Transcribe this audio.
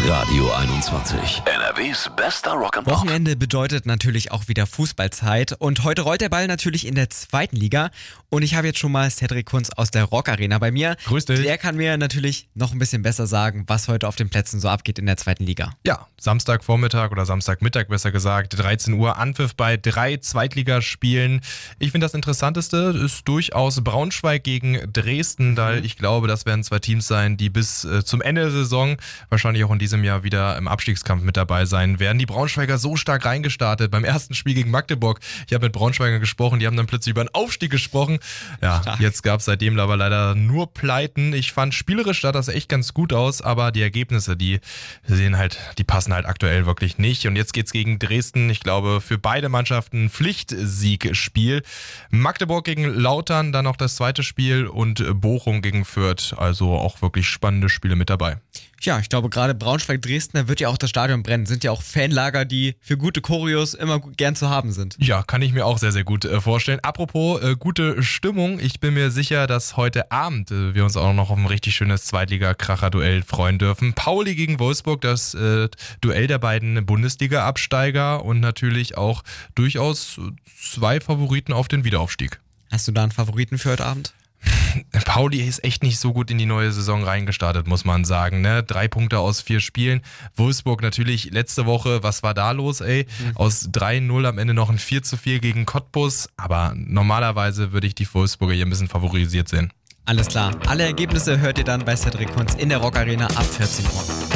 Radio 21. NRWs bester Rock'n'Pop. Wochenende bedeutet natürlich auch wieder Fußballzeit und heute rollt der Ball natürlich in der 2. Liga und ich habe jetzt schon mal Cedric Kunz aus der Rock Arena bei mir. Grüß dich. Der kann mir natürlich noch ein bisschen besser sagen, was heute auf den Plätzen so abgeht in der 2. Liga. Ja, Samstagvormittag oder Samstagmittag besser gesagt, 13 Uhr Anpfiff bei 3 Zweitligaspielen. Ich finde, das Interessanteste ist durchaus Braunschweig gegen Dresden, da ich glaube, das werden 2 Teams sein, die bis zum Ende der Saison wahrscheinlich auch in diesem Jahr wieder im Abstiegskampf mit dabei sein werden. Die Braunschweiger so stark reingestartet beim ersten Spiel gegen Magdeburg. Ich habe mit Braunschweigern gesprochen, die haben dann plötzlich über einen Aufstieg gesprochen. Ja, stark. Jetzt gab es seitdem aber leider nur Pleiten. Ich fand, spielerisch sah das echt ganz gut aus, aber die Ergebnisse, die passen halt aktuell wirklich nicht. Und jetzt geht's gegen Dresden. Ich glaube, für beide Mannschaften ein Pflichtsiegspiel. Magdeburg gegen Lautern, dann noch das zweite Spiel und Bochum gegen Fürth. Also auch wirklich spannende Spiele mit dabei. Ja, ich glaube gerade Braunschweig-Dresden, da wird ja auch das Stadion brennen. Sind ja auch Fanlager, die für gute Choreos immer gern zu haben sind. Ja, kann ich mir auch sehr, sehr gut vorstellen. Apropos gute Stimmung, ich bin mir sicher, dass heute Abend wir uns auch noch auf ein richtig schönes Zweitliga-Kracher-Duell freuen dürfen. Pauli gegen Wolfsburg, das Duell der beiden Bundesliga-Absteiger und natürlich auch durchaus 2 Favoriten auf den Wiederaufstieg. Hast du da einen Favoriten für heute Abend? Pauli ist echt nicht so gut in die neue Saison reingestartet, muss man sagen. 3 Punkte aus 4 Spielen. Wolfsburg natürlich letzte Woche, was war da los, ey? Aus 3-0 am Ende noch ein 4-4 gegen Cottbus. Aber normalerweise würde ich die Wolfsburger hier ein bisschen favorisiert sehen. Alles klar. Alle Ergebnisse hört ihr dann bei Cedric Kunz in der Rock Arena ab 14 Uhr.